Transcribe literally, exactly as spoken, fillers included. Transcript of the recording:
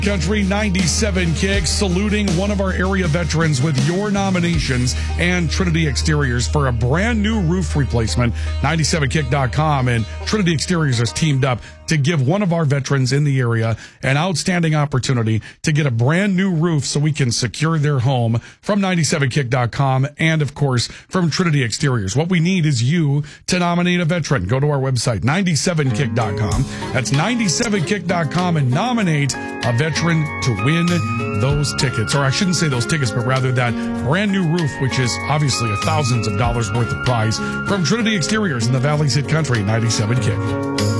Country ninety-seven Kick, saluting one of our area veterans with your nominations and Trinity Exteriors for a brand new roof replacement. ninety-seven kick dot com and Trinity Exteriors has teamed up to give one of our veterans in the area an outstanding opportunity to get a brand new roof so we can secure their home from ninety-seven kick dot com and, of course, from Trinity Exteriors. What we need is you to nominate a veteran. Go to our website, ninety-seven kick dot com. That's ninety-seven kick dot com and nominate a veteran to win those tickets. Or I shouldn't say those tickets, but rather that brand new roof, which is obviously a thousands of dollars worth of prize from Trinity Exteriors in the Valley's Hit Country, ninety-seven Kick.